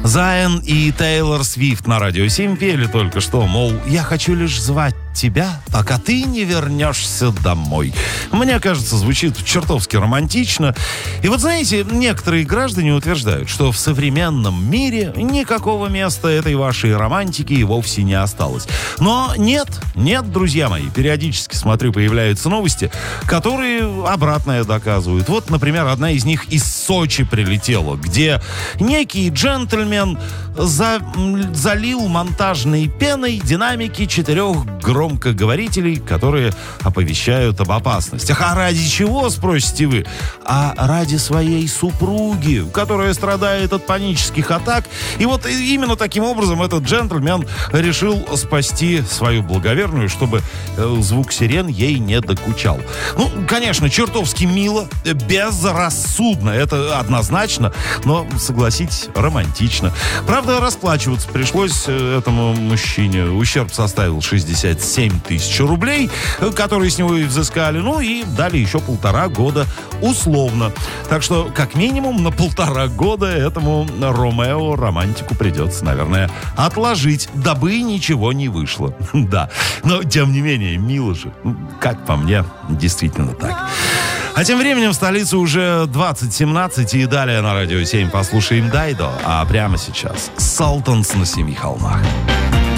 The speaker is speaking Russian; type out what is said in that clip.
Зайен и Тейлор Свифт на Радио 7 пели только что, мол, я хочу лишь звать тебя, пока ты не вернешься домой. Мне кажется, звучит чертовски романтично. И вот знаете, некоторые граждане утверждают, что в современном мире никакого места этой вашей романтики и вовсе не осталось. Но нет, друзья мои, периодически, смотрю, появляются новости, которые обратное доказывают. Вот, например, одна из них из Сочи прилетела, где некий джентльмен залил монтажной пеной динамики 4 громкоговорителей, которые оповещают об опасностях. А ради чего, спросите вы? А ради своей супруги, которая страдает от панических атак. И вот именно таким образом этот джентльмен решил спасти свою благоверную, чтобы звук сирен ей не докучал. Ну, конечно, чертовски мило, безрассудно, это однозначно, но, согласитесь, романтично. Правда, расплачиваться пришлось этому мужчине. Ущерб составил 67 тысяч рублей, которые с него и взыскали, ну и дали еще 1,5 года условно. Так что, как минимум, на 1,5 года этому Ромео романтику придется, наверное, отложить, дабы ничего не вышло. Да, но, тем не менее, мило же. Как по мне, действительно так. А тем временем в столице уже 20:17, и далее на Радио 7 послушаем Дайдо, а прямо сейчас Sultans на 7 холмах.